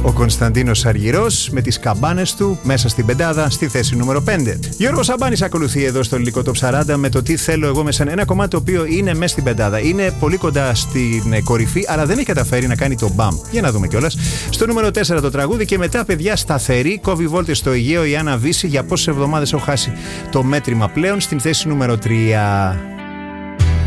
Ο Κωνσταντίνος Αργυρός με τις καμπάνες του μέσα στην πεντάδα στη θέση νούμερο 5. Γιώργος Σαμπάνης ακολουθεί εδώ στο ελληνικό Top 40 με το Τι θέλω εγώ με σένα. Ένα κομμάτι το οποίο είναι μέσα στην πεντάδα. Είναι πολύ κοντά στην κορυφή, αλλά δεν έχει καταφέρει να κάνει το μπαμ. Για να δούμε κιόλας. Στο νούμερο 4 το τραγούδι και μετά, παιδιά, σταθερή. Κόβει βόλτες στο Αιγαίο η Άννα Βύση. Για πόσες εβδομάδες έχω χάσει το μέτρημα πλέον στην θέση νούμερο 3.